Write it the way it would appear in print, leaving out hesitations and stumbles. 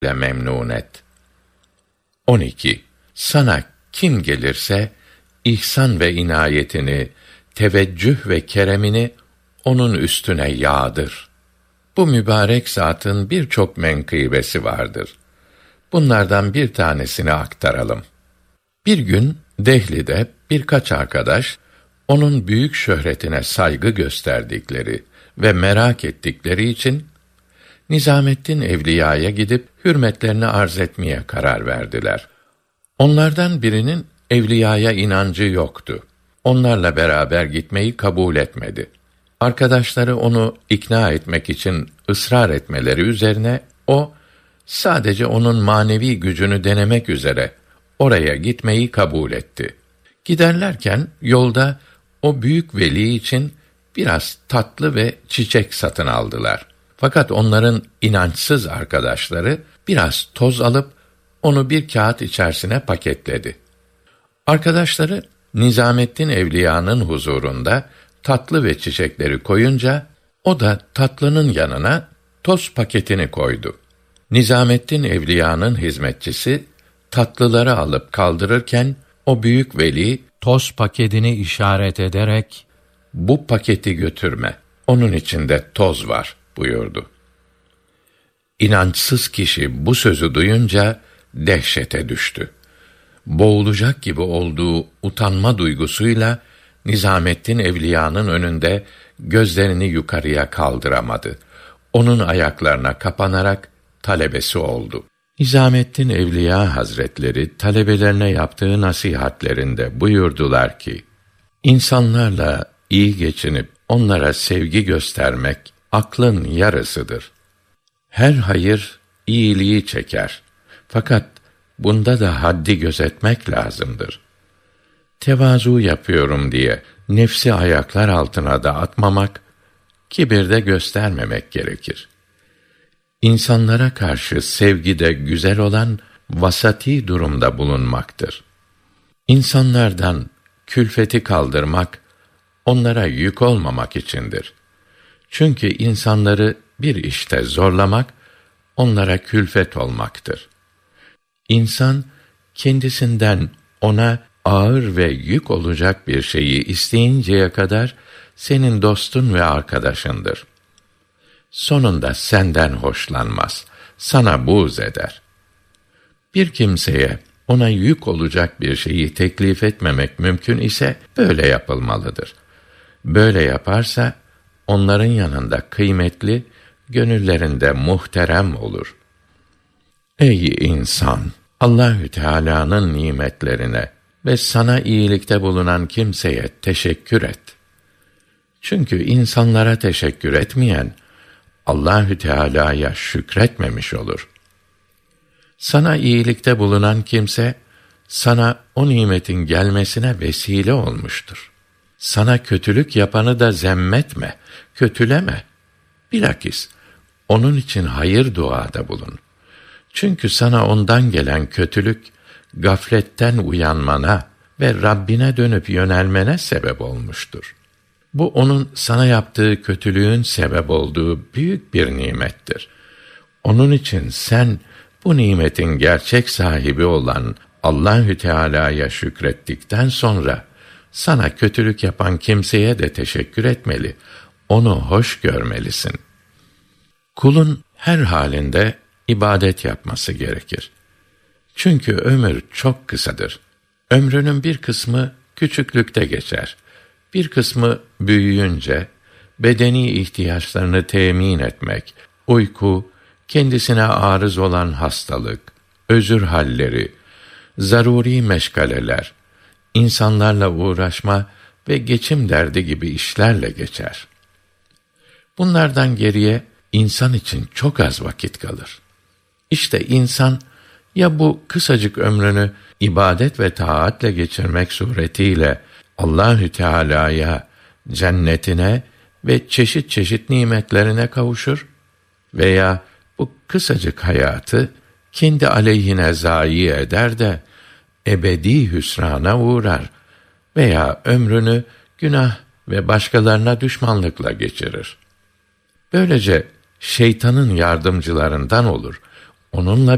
ile memnun et. 12. Sana kim gelirse ihsan ve inayetini, teveccüh ve keremini onun üstüne yağdır. Bu mübarek zatın birçok menkıbesi vardır. Bunlardan bir tanesini aktaralım. Bir gün Dehli'de birkaç arkadaş onun büyük şöhretine saygı gösterdikleri ve merak ettikleri için Nizamettin Evliya'ya gidip hürmetlerini arz etmeye karar verdiler. Onlardan birinin Evliya'ya inancı yoktu. Onlarla beraber gitmeyi kabul etmedi. Arkadaşları onu ikna etmek için ısrar etmeleri üzerine o sadece onun manevi gücünü denemek üzere oraya gitmeyi kabul etti. Giderlerken yolda o büyük veli için biraz tatlı ve çiçek satın aldılar. Fakat onların inançsız arkadaşları biraz toz alıp onu bir kağıt içerisine paketledi. Arkadaşları Nizamettin Evliya'nın huzurunda tatlı ve çiçekleri koyunca o da tatlının yanına toz paketini koydu. Nizamettin Evliya'nın hizmetçisi tatlıları alıp kaldırırken o büyük veli toz paketini işaret ederek "Bu paketi götürme. Onun içinde toz var." buyurdu. İnançsız kişi bu sözü duyunca dehşete düştü. Boğulacak gibi olduğu utanma duygusuyla Nizamettin Evliya'nın önünde gözlerini yukarıya kaldıramadı. Onun ayaklarına kapanarak talebesi oldu. Nizamettin Evliya Hazretleri talebelerine yaptığı nasihatlerinde buyurdular ki: İnsanlarla iyi geçinip onlara sevgi göstermek aklın yarısıdır. Her hayır iyiliği çeker. Fakat bunda da haddi gözetmek lazımdır. Tevazu yapıyorum diye nefsi ayaklar altına da atmamak, kibirde göstermemek gerekir. İnsanlara karşı sevgide güzel olan vasati durumda bulunmaktır. İnsanlardan külfeti kaldırmak, onlara yük olmamak içindir. Çünkü insanları bir işte zorlamak, onlara külfet olmaktır. İnsan, kendisinden ona ağır ve yük olacak bir şeyi isteyinceye kadar senin dostun ve arkadaşındır. Sonunda senden hoşlanmaz, sana buğz eder. Bir kimseye ona yük olacak bir şeyi teklif etmemek mümkün ise böyle yapılmalıdır. Böyle yaparsa onların yanında kıymetli, gönüllerinde muhterem olur. Ey insan! Allahü Teala'nın nimetlerine ve sana iyilikte bulunan kimseye teşekkür et. Çünkü insanlara teşekkür etmeyen Allahü Teala'ya şükretmemiş olur. Sana iyilikte bulunan kimse sana o nimetin gelmesine vesile olmuştur. Sana kötülük yapanı da zemmetme, kötüleme. Bilakis onun için hayır duada bulun. Çünkü sana ondan gelen kötülük, gafletten uyanmana ve Rabbine dönüp yönelmene sebep olmuştur. Bu onun sana yaptığı kötülüğün sebep olduğu büyük bir nimettir. Onun için sen bu nimetin gerçek sahibi olan Allahü Teala'ya şükrettikten sonra sana kötülük yapan kimseye de teşekkür etmeli, onu hoş görmelisin. Kulun her halinde ibadet yapması gerekir. Çünkü ömür çok kısadır. Ömrünün bir kısmı küçüklükte geçer. Bir kısmı büyüyünce bedeni ihtiyaçlarını temin etmek, uyku, kendisine arız olan hastalık, özür halleri, zaruri meşgaleler, insanlarla uğraşma ve geçim derdi gibi işlerle geçer. Bunlardan geriye insan için çok az vakit kalır. İşte insan ya bu kısacık ömrünü ibadet ve taatle geçirmek suretiyle Allahü Teala'ya, cennetine ve çeşit çeşit nimetlerine kavuşur veya bu kısacık hayatı kendi aleyhine zayi eder de ebedi hüsrana uğrar veya ömrünü günah ve başkalarına düşmanlıkla geçirir. Böylece şeytanın yardımcılarından olur. Onunla